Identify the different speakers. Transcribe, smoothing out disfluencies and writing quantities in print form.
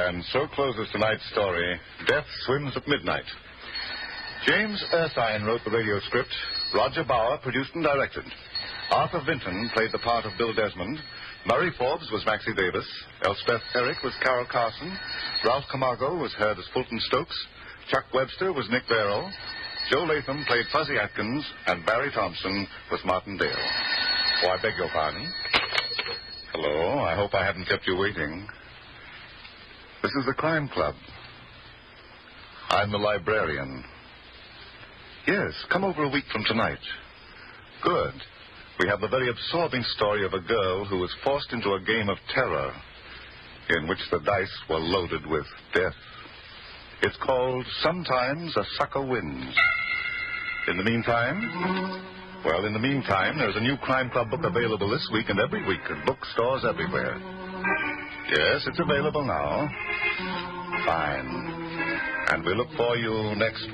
Speaker 1: And so closes tonight's story, Death Swims at Midnight. James Erskine wrote the radio script. Roger Bauer produced and directed. Arthur Vinton played the part of Bill Desmond. Murray Forbes was Maxie Davis. Elspeth Eric was Carol Carson. Ralph Camargo was heard as Fulton Stokes. Chuck Webster was Nick Barrow. Joe Latham played Fuzzy Atkins. And Barry Thompson was Martin Dale. Oh, I beg your pardon. Hello, I hope I haven't kept you waiting. This is the Crime Club. I'm the librarian. Yes, come over a week from tonight. Good. We have the very absorbing story of a girl who was forced into a game of terror in which the dice were loaded with death. It's called Sometimes a Sucker Wins. In the meantime, there's a new Crime Club book available this week and every week at bookstores everywhere. Yes, it's available now. Fine. And we look for you next week.